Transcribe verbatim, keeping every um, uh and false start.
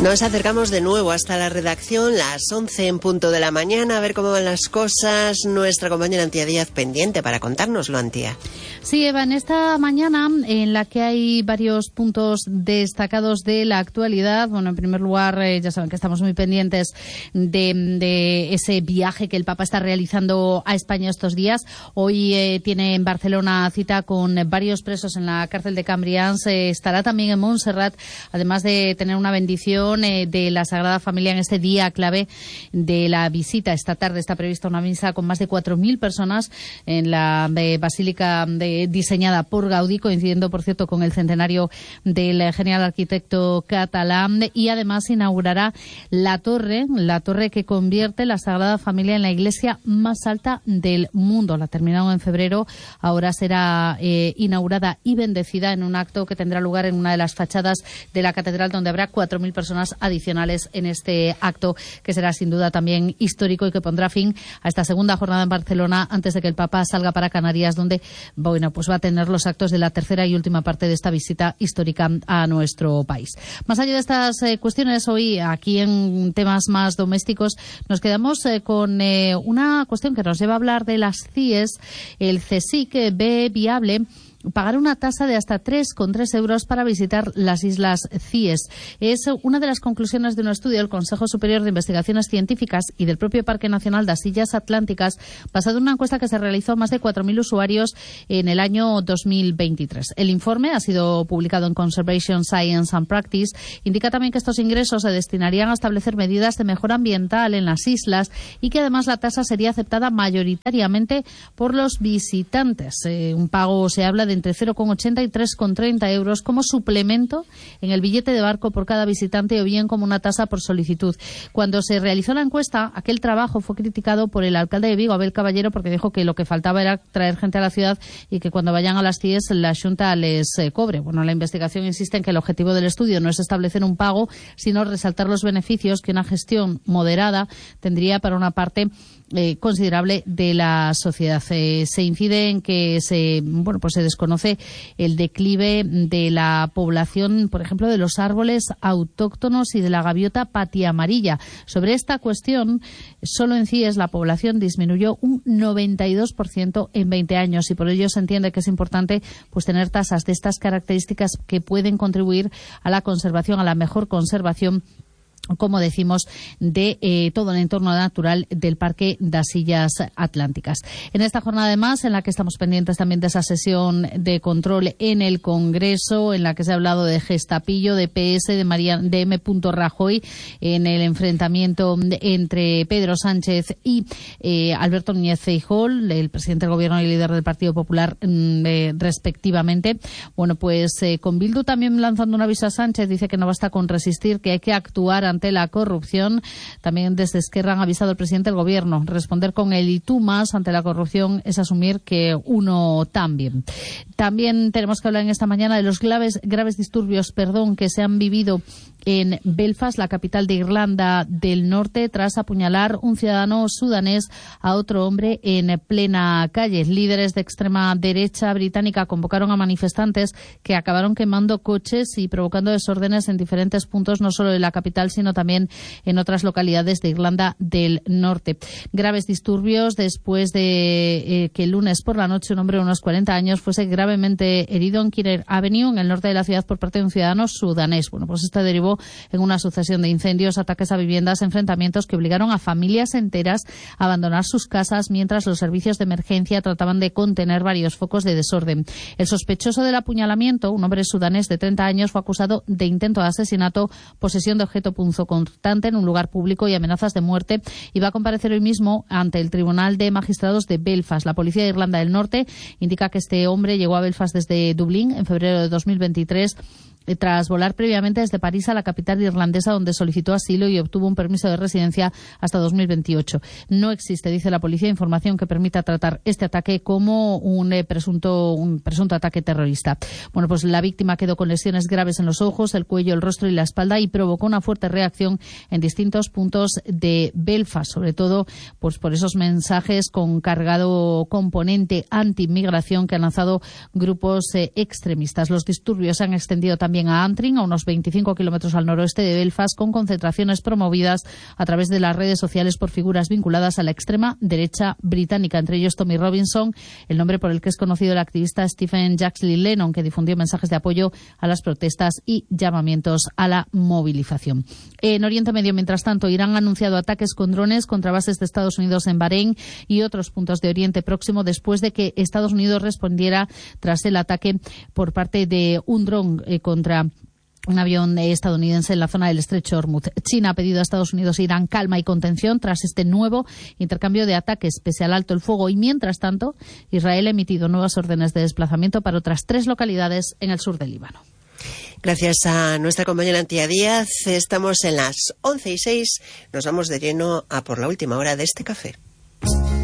Nos acercamos de nuevo hasta la redacción, las once en punto de la mañana, a ver cómo van las cosas. Nuestra compañera Antía Díaz pendiente para contárnoslo, Antía. Sí, Eva, en esta mañana en la que hay varios puntos destacados de la actualidad. Bueno, en primer lugar, eh, ya saben que estamos muy pendientes de, de ese viaje que el Papa está realizando a España estos días. Hoy eh, tiene en Barcelona cita con varios presos en la cárcel de Cambrians. Eh, estará también en Montserrat, además de tener una bendición de la Sagrada Familia en este día clave de la visita. Esta tarde está prevista una misa con más de cuatro mil personas en la de basílica de, diseñada por Gaudí, coincidiendo, por cierto, con el centenario del genial arquitecto catalán, y además inaugurará la torre, la torre que convierte la Sagrada Familia en la iglesia más alta del mundo. La terminaron en febrero, ahora será eh, inaugurada y bendecida en un acto que tendrá lugar en una de las fachadas de la catedral, donde habrá cuatro mil personas adicionales en este acto, que será sin duda también histórico y que pondrá fin a esta segunda jornada en Barcelona antes de que el Papa salga para Canarias, donde bueno, pues va a tener los actos de la tercera y última parte de esta visita histórica a nuestro país. Más allá de estas eh, cuestiones, hoy aquí en temas más domésticos nos quedamos eh, con eh, una cuestión que nos lleva a hablar de las C I E S. El CSIC ve viable pagar una tasa de hasta tres coma tres euros para visitar las islas C I E S. Es una de las conclusiones de un estudio del Consejo Superior de Investigaciones Científicas y del propio Parque Nacional das Illas Atlánticas, basado en una encuesta que se realizó a más de cuatro mil usuarios en el año dos mil veintitrés. El informe ha sido publicado en Conservation Science and Practice. Indica también que estos ingresos se destinarían a establecer medidas de mejora ambiental en las islas y que además la tasa sería aceptada mayoritariamente por los visitantes. Eh, un pago, se habla de entre cero coma ochenta y tres coma treinta euros como suplemento en el billete de barco por cada visitante, o bien como una tasa por solicitud. Cuando se realizó la encuesta, aquel trabajo fue criticado por el alcalde de Vigo, Abel Caballero, porque dijo que lo que faltaba era traer gente a la ciudad y que cuando vayan a las C I E S la Xunta les eh, cobre. Bueno, la investigación insiste en que el objetivo del estudio no es establecer un pago, sino resaltar los beneficios que una gestión moderada tendría para una parte Eh, considerable de la sociedad. Eh, se incide en que se bueno pues se desconoce el declive de la población, por ejemplo, de los árboles autóctonos y de la gaviota patiamarilla. Sobre esta cuestión, solo en C I E S la población disminuyó un noventa y dos por ciento en veinte años, y por ello se entiende que es importante pues tener tasas de estas características que pueden contribuir a la conservación, a la mejor conservación, como decimos, de eh, todo el entorno natural del Parque das Illas Atlánticas. En esta jornada, además, en la que estamos pendientes también de esa sesión de control en el Congreso, en la que se ha hablado de Gestapillo, de P S, de, María, de M. Rajoy, en el enfrentamiento entre Pedro Sánchez y eh, Alberto Núñez Feijóo, el presidente del Gobierno y líder del Partido Popular, eh, respectivamente. Bueno, pues eh, con Bildu también lanzando un aviso a Sánchez, dice que no basta con resistir, que hay que actuar ante la corrupción. También desde Esquerra han avisado al presidente del Gobierno. Responder con el y tú más ante la corrupción es asumir que uno también. También tenemos que hablar en esta mañana de los graves, graves disturbios perdón, que se han vivido en Belfast, la capital de Irlanda del Norte, tras apuñalar un ciudadano sudanés a otro hombre en plena calle. Líderes de extrema derecha británica convocaron a manifestantes que acabaron quemando coches y provocando desórdenes en diferentes puntos, no solo de la capital, sino también en otras localidades de Irlanda del Norte. Graves disturbios después de eh, que el lunes por la noche un hombre de unos cuarenta años fuese gravemente herido en Kirer Avenue, en el norte de la ciudad, por parte de un ciudadano sudanés. Bueno, pues este derivó en una sucesión de incendios, ataques a viviendas, enfrentamientos que obligaron a familias enteras a abandonar sus casas, mientras los servicios de emergencia trataban de contener varios focos de desorden. El sospechoso del apuñalamiento, un hombre sudanés de treinta años, fue acusado de intento de asesinato, posesión de objeto punzocortante en un lugar público y amenazas de muerte, y va a comparecer hoy mismo ante el Tribunal de Magistrados de Belfast. La policía de Irlanda del Norte indica que este hombre llegó a Belfast desde Dublín en febrero de dos mil veintitrés, tras volar previamente desde París a la capital irlandesa, donde solicitó asilo y obtuvo un permiso de residencia hasta dos mil veintiocho. No existe, dice la policía, información que permita tratar este ataque como un eh, presunto un presunto ataque terrorista. Bueno, pues la víctima quedó con lesiones graves en los ojos, el cuello, el rostro y la espalda, y provocó una fuerte reacción en distintos puntos de Belfast, sobre todo pues por esos mensajes con cargado componente anti-inmigración que han lanzado grupos eh, extremistas. Los disturbios se han extendido también también a Antrim, a unos veinticinco kilómetros al noroeste de Belfast, con concentraciones promovidas a través de las redes sociales por figuras vinculadas a la extrema derecha británica, entre ellos Tommy Robinson, el nombre por el que es conocido el activista Stephen Jacksley Lennon, que difundió mensajes de apoyo a las protestas y llamamientos a la movilización. En Oriente Medio, mientras tanto, Irán ha anunciado ataques con drones contra bases de Estados Unidos en Bahrein y otros puntos de Oriente Próximo, después de que Estados Unidos respondiera tras el ataque por parte de un dron eh, contra un avión estadounidense en la zona del estrecho Hormuz. China ha pedido a Estados Unidos e Irán calma y contención tras este nuevo intercambio de ataques pese al alto el fuego, y mientras tanto Israel ha emitido nuevas órdenes de desplazamiento para otras tres localidades en el sur del Líbano. Gracias a nuestra compañera Antía Díaz. Estamos en las once y seis. Nos vamos de lleno a por la última hora de este café.